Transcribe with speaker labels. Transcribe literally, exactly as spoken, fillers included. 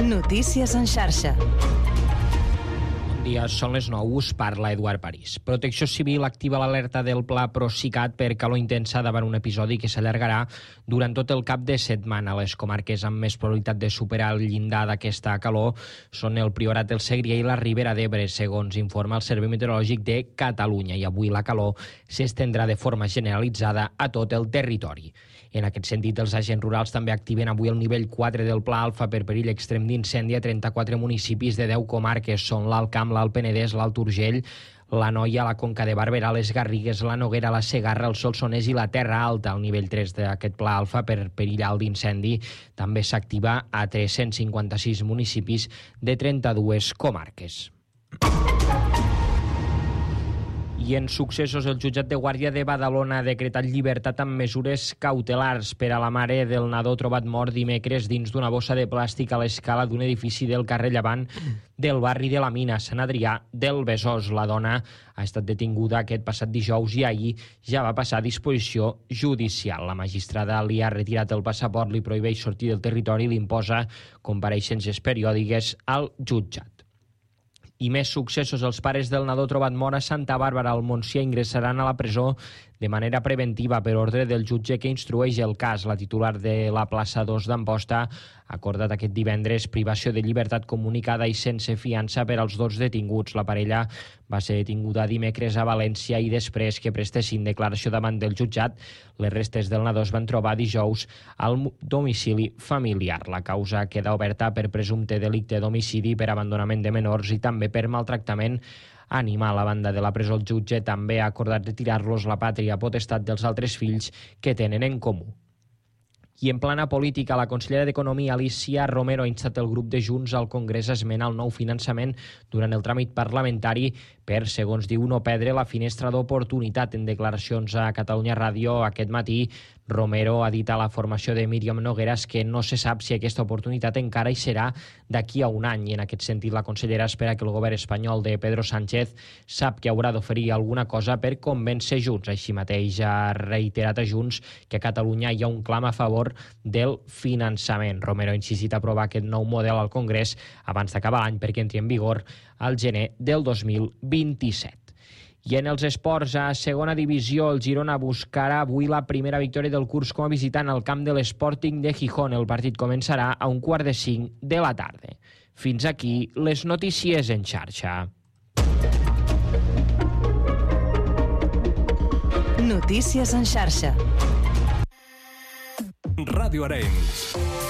Speaker 1: Notícies en xarxa.
Speaker 2: Bon dia, són les nou, us parla Eduard París. Protecció Civil activa l'alerta del Pla Procicat per calor intensa davant un episodi que s'allargarà durant tot el cap de setmana. Les comarques amb més probabilitat de superar el llindar d'aquesta calor són el Priorat, el Segrià i la Ribera d'Ebre, segons informa el Servei Meteorològic de Catalunya. I avui la calor s'estendrà de forma generalitzada a tot el territori. En aquest sentit, els agents rurals també activen avui el nivell quatre del Pla Alfa per perill extrem d'incendi a trenta-quatre municipis de deu comarques. Són l'Alt Camp, l'Alt Penedès, l'Alt Urgell, la Noia, la Conca de Barberà, les Garrigues, la Noguera, la Segarra, el Solsonès i la Terra Alta. El nivell tres d'aquest Pla Alfa per perill alt d'incendi també s'activa a tres-cents cinquanta-sis municipis de trenta-dues comarques. I en successos, el jutjat de Guàrdia de Badalona ha decretat llibertat amb mesures cautelars per a la mare del nadó trobat mort dimecres dins d'una bossa de plàstic a l'escala d'un edifici del carrer Llevant del barri de la Mina, Sant Adrià del Besòs. La dona ha estat detinguda aquest passat dijous i ahir ja va passar a disposició judicial. La magistrada li ha retirat el passaport, li prohibeix sortir del territori i li imposa compareixences periòdiques al jutjat. I més successos. Els pares del nadó trobat mort a Santa Bàrbara al Montsià ingressaran a la presó de manera preventiva per ordre del jutge que instrueix el cas. La titular de la plaça dos d'Amposta ha acordat aquest divendres privació de llibertat comunicada i sense fiança per als dos detinguts. La parella va ser detinguda dimecres a València i després que prestessin declaració davant del jutjat, les restes del nadó es van trobar dijous al domicili familiar. La causa queda oberta per presumpte delicte d'homicidi, per abandonament de menors i també per maltractament animal. A banda de la presó, el jutge també ha acordat retirar-los la pàtria potestat dels altres fills que tenen en comú. I en plana política, la consellera d'Economia, Alicia Romero, ha instat el grup de Junts al Congrés a esmenar el nou finançament durant el tràmit parlamentari per, segons diu, no perdre la finestra d'oportunitat. En declaracions a Catalunya Ràdio aquest matí, Romero ha dit a la formació de Míriam Nogueras que no se sap si aquesta oportunitat encara hi serà d'aquí a un any. I en aquest sentit, la consellera espera que el govern espanyol de Pedro Sánchez sap que haurà d'oferir alguna cosa per convèncer Junts. Així mateix ha reiterat a Junts que a Catalunya hi ha un clam a favor del finançament. Romero ha insistit a aprovar aquest nou model al Congrés abans d'acabar l'any perquè entri en vigor al gener del dos mil vint-i-set. I en els esports, a segona divisió, el Girona buscarà avui la primera victòria del curs com a visitant al camp de l'Sporting de Gijón. El partit començarà a un quart de cinc de la tarda. Fins aquí les notícies en xarxa.
Speaker 1: Notícies en xarxa.
Speaker 3: Ràdio Arenys.